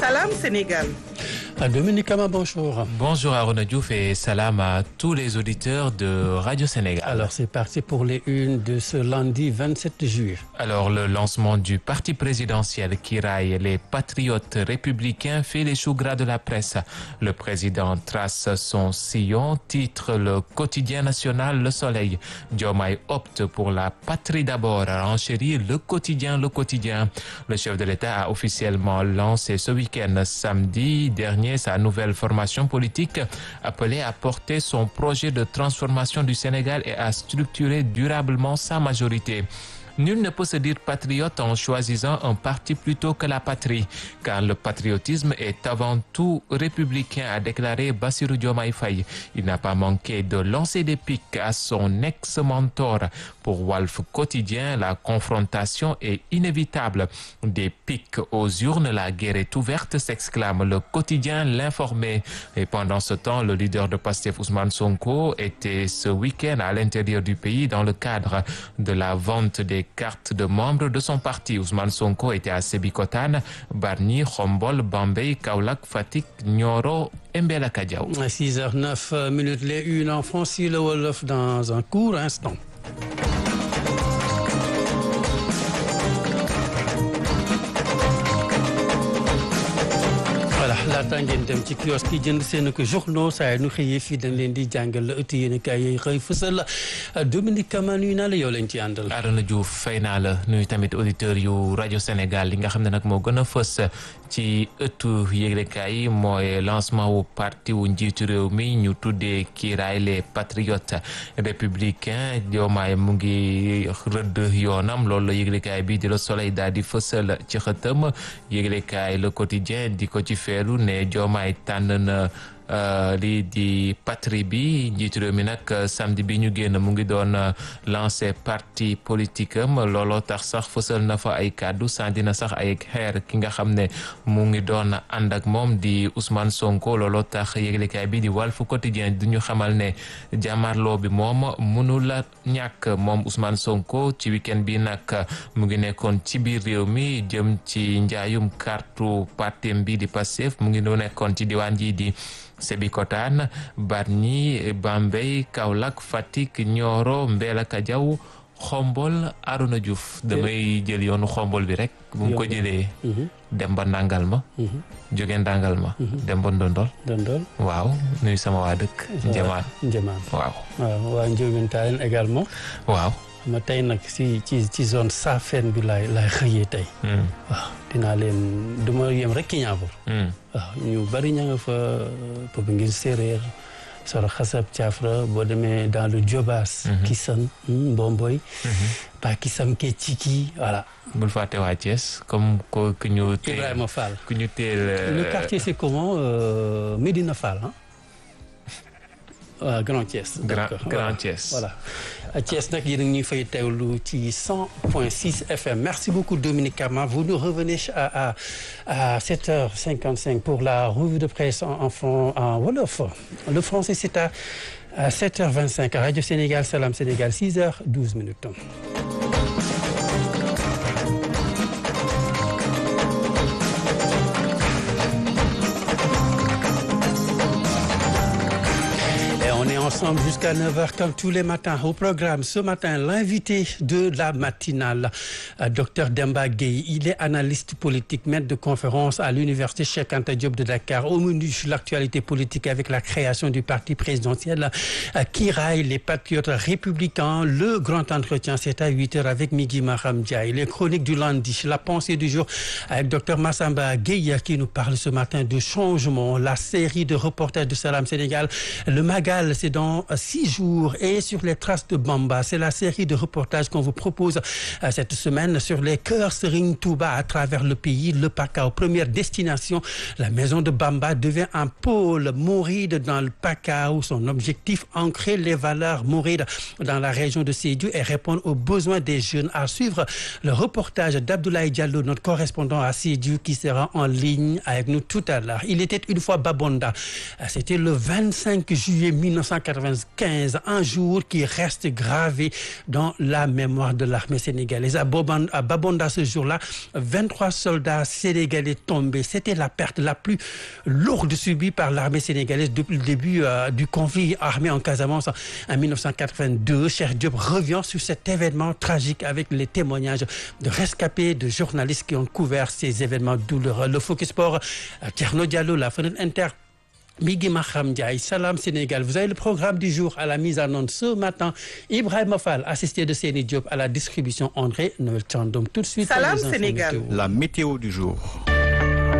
Salam Sénégal. Dominique Ama, bonjour. Bonjour Arona Diouf et salam à tous les auditeurs de Radio Sénégal. Alors c'est parti pour les unes de ce lundi 27 juillet. Alors le lancement du parti présidentiel qui raille les patriotes républicains fait les choux gras de la presse. Le président trace son sillon, titre le quotidien national Le Soleil. Diomaye opte pour la patrie d'abord, renchérit le quotidien. Le chef de l'État a officiellement lancé ce week-end samedi dernier sa nouvelle formation politique appelée à porter son projet de transformation du Sénégal et à structurer durablement sa majorité. Nul ne peut se dire patriote en choisissant un parti plutôt que la patrie, car le patriotisme est avant tout républicain, a déclaré Bassirou Diomaye Faye. Il n'a pas manqué de lancer des pics à son ex-mentor. Pour Walf Quotidien, la confrontation est inévitable. Des pics aux urnes, la guerre est ouverte, s'exclame le quotidien L'Informé. Et pendant ce temps, le leader de Pastef, Ousmane Sonko, était ce week-end à l'intérieur du pays dans le cadre de la vente des cartes de membres de son parti. Ousmane Sonko était à Sébikotane, Bargny, Khombol, Bambey, Kaolack, Fatick, Nioro et Mbellacadiao. 6h09, les unes en français, le Wolof dans un court instant. laata ngeen dem ci kiosque yi jënd seen ko journaux saa nu xëyee fii dañ leen di jàngal la ëtt yéen kaay yi xëy fësal Dominique Kama nuyu naa la yow lañ ci àndal. Arona Diouf fay naa la nuyu tamit auditeurs yu rajo Sénégal li nga xam ne nag moo gën a fës ci ëttu yëglekaay yi mooy lancement wu parti wu njiitu réew mi ñu tuddee kiiraay les patriotes républicains. Diomaye mu ngi rëdd yoonam loolu la yëglekaay bi di Le Soleil daal di fësal ci xëtam. Yëglekaay Le Quotidien di ko ci feelu ne Diomaye tànn na lii di patrie bi. njiitu réew mi nag samedi bi ñu génn mu ngi doon lancé parti politique am looloo tax sax fësal na fa ay kàddu sànni na sax ay xeer ki nga xam ne mu ngi doon ànd ak moom di Ousmane Sonko. looloo tax yëglekaay bi di Walf Quotidien du ñu xamal ne jàmmarloo bi moom mënul la ñàkk. moom Ousmane Sonko ci week-end bi nag mu ngi nekkoon ci biir réew mi jëm ci njaayum kartu partem bi di Pastef. mu ngi doon nekkoon ci diwaan ji di Sébikotane, Bargny, Bambey, Kaolack, Fatick, Nioro, Mbellacadiao, Khombol. Arona Diouf damay jël yoonu Khombol bi rek bu mu ko jëlee dem ba Ndangal ma jóge Ndangal ma dem ba Ndondol waaw nuyu sama waa dëkk Njëmaan waaw waa Ndiobène Talen également waaw ma tey nag ci zone Safeen bi laay xëyee tey waaw dinaa leen duma yem rek ki ñaabur waaw ñu bari ña nga fa pëpp ngir séeréer soro xasab caafra boo demee dans le Diobass Kisan Mbomboy pa Kisam ke ciki voilà bul fàtte waa Thiès comme ku ñu teel Ibrahima Fall ku ñu teel le quartier c'est comment Médina Fall Grand Thiès. Grand Thiès. Voilà. Thiès nag yéen a ngi ñuy fay teewlu ci 100.6 FM. Merci beaucoup Dominique Kama. Vous nous revenez à 7h55 pour la revue de presse en wolof. Le français c'est à 7h25 à Radio Sénégal, Salam Sénégal, 6h12. Ensemble jusqu'à 9h comme tous les matins au programme. Ce matin, l'invité de la matinale, Dr Demba Gueye. Il est analyste politique, maître de conférence à l'université Cheikh Anta Diop de Dakar. Au menu, l'actualité politique avec la création du parti présidentiel qui raille les patriotes républicains. Le grand entretien, c'est à 8h avec Migui Maham Ndiaye. Les chroniques du lundi, la pensée du jour avec Dr Massamba Gueye qui nous parle ce matin de changement. La série de reportages de Salam Sénégal, le Magal, c'est dans 6 jours et sur les traces de Bamba. C'est la série de reportages qu'on vous propose cette semaine sur les cœurs Serigne Touba à travers le pays. Le Pakao, première destination, la maison de Bamba devient un pôle mouride dans le Pakao. Son objectif, ancrer les valeurs mourides dans la région de Sédhiou et répondre aux besoins des jeunes. À suivre le reportage d'Abdoulaye Diallo, notre correspondant à Sédhiou, qui sera en ligne avec nous tout à l'heure. Il était une fois Babonda. C'était le 25 juillet 1980. 1995, un jour qui reste gravé dans la mémoire de l'armée sénégalaise. À Babonda, ce jour-là, 23 soldats sénégalais tombés. C'était la perte la plus lourde subie par l'armée sénégalaise depuis le début du conflit armé en Casamance en 1982. Cheikh Diop revient sur cet événement tragique avec les témoignages de rescapés, de journalistes qui ont couvert ces événements douloureux. Le Focus Sport, Thierno Diallo, la fenêtre inter. Migui Maham Ndiaye, Salam Sénégal. Vous avez le programme du jour à la mise en onde ce matin. Ibrahima Fall, assisté de Séni Diop à la distribution. André Noël Tchandoum. Tout de suite. Salam Sénégal. La météo du jour.